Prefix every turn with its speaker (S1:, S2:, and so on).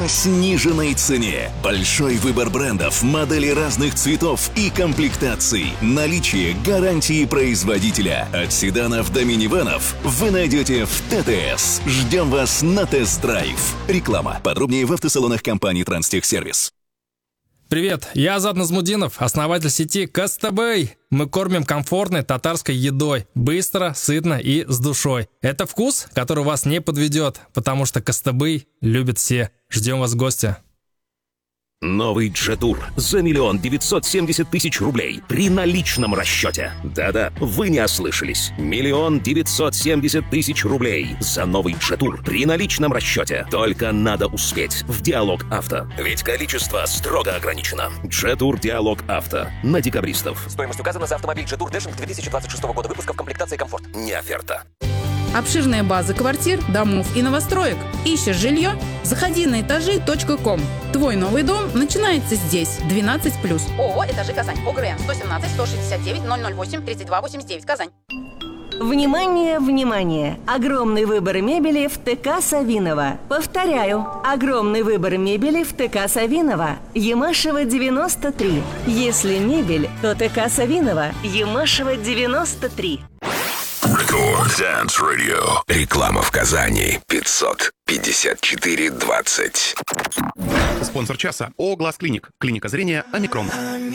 S1: по сниженной цене. Большой выбор брендов, моделей разных цветов и комплектаций. Наличие гарантии производителя. От седанов до минивэнов вы найдете в ТТС. Ждем вас на тест-драйв. Реклама. Подробнее в автосалонах компании «Транстехсервис».
S2: Привет, я Азат Назмудинов, основатель сети Костабэй. Мы кормим комфортной татарской едой, быстро, сытно и с душой. Это вкус, который вас не подведет, потому что Костабэй любят все. Ждем вас в гости.
S3: Новый Джетур за 1 970 000 рублей при наличном расчете. Да-да, вы не ослышались. 1 970 000 рублей за новый Джетур при наличном расчете. Только надо успеть в Диалог Авто. Ведь количество строго ограничено. Джетур Диалог Авто. На декабристов.
S4: Стоимость указана за автомобиль Джетур Дэшинг 2026 года выпуска в комплектации «Комфорт».
S3: Не оферта.
S5: Обширные базы квартир, домов и новостроек. Ищешь жилье? Заходи на этажи.ком. Твой новый дом начинается здесь. 12+.
S6: ООО «Этажи Казань». ОГРН 117 169 008 32 89 Казань.
S7: Внимание, внимание! Огромный выбор мебели в ТК Савинова. Повторяю, огромный выбор мебели в ТК Савинова. Ямашева 93. Если мебель, то ТК Савинова. Ямашева 93.
S8: Рекорд Dance Radio. Реклама в Казани. 554-20.
S9: Спонсор часа ООО «Глаз Клиник». Клиника зрения «Омикрон».